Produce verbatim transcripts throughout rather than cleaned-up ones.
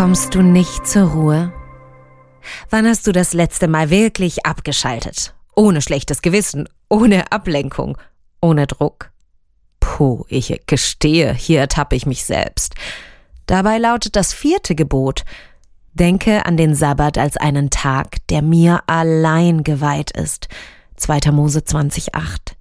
Kommst du nicht zur Ruhe? Wann hast du das letzte Mal wirklich abgeschaltet? Ohne schlechtes Gewissen, ohne Ablenkung, ohne Druck? Puh, ich gestehe, hier ertappe ich mich selbst. Dabei lautet das vierte Gebot: Denke an den Sabbat als einen Tag, der mir allein geweiht ist. zweiter Mose zwanzig acht.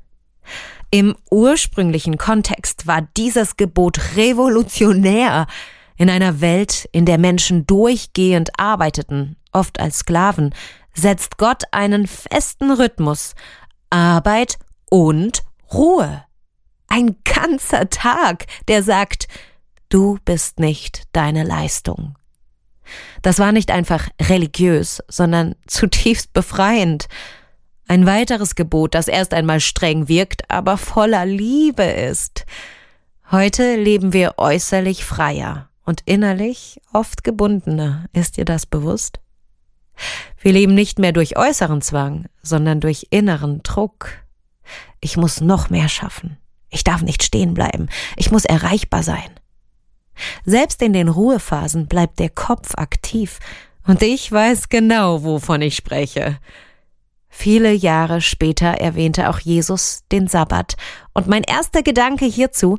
Im ursprünglichen Kontext war dieses Gebot revolutionär. In einer Welt, in der Menschen durchgehend arbeiteten, oft als Sklaven, setzt Gott einen festen Rhythmus: Arbeit und Ruhe. Ein ganzer Tag, der sagt, du bist nicht deine Leistung. Das war nicht einfach religiös, sondern zutiefst befreiend. Ein weiteres Gebot, das erst einmal streng wirkt, aber voller Liebe ist. Heute leben wir äußerlich freier und innerlich oft gebundener. Ist dir das bewusst? Wir leben nicht mehr durch äußeren Zwang, sondern durch inneren Druck. Ich muss noch mehr schaffen. Ich darf nicht stehen bleiben. Ich muss erreichbar sein. Selbst in den Ruhephasen bleibt der Kopf aktiv und ich weiß genau, wovon ich spreche. Viele Jahre später erwähnte auch Jesus den Sabbat und mein erster Gedanke hierzu: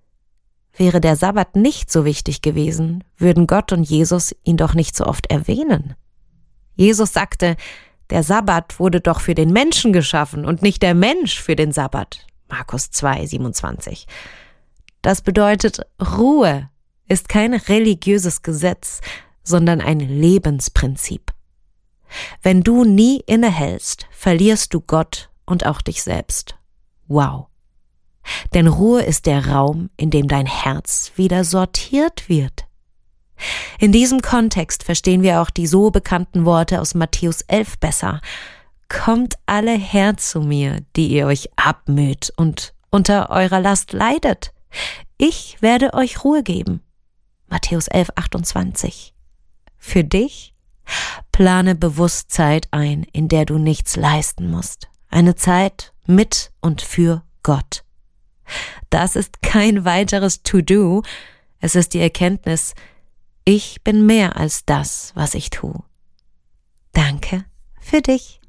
Wäre der Sabbat nicht so wichtig gewesen, würden Gott und Jesus ihn doch nicht so oft erwähnen. Jesus sagte, der Sabbat wurde doch für den Menschen geschaffen und nicht der Mensch für den Sabbat. Markus zwei siebenundzwanzig. Das bedeutet, Ruhe ist kein religiöses Gesetz, sondern ein Lebensprinzip. Wenn du nie innehältst, verlierst du Gott und auch dich selbst. Wow! Denn Ruhe ist der Raum, in dem dein Herz wieder sortiert wird. In diesem Kontext verstehen wir auch die so bekannten Worte aus Matthäus elf besser. Kommt alle her zu mir, die ihr euch abmüht und unter eurer Last leidet. Ich werde euch Ruhe geben. Matthäus elf achtundzwanzig. Für dich? Plane bewusst Zeit ein, in der du nichts leisten musst. Eine Zeit mit und für Gott. Das ist kein weiteres To-Do. Es ist die Erkenntnis, ich bin mehr als das, was ich tue. Danke für dich.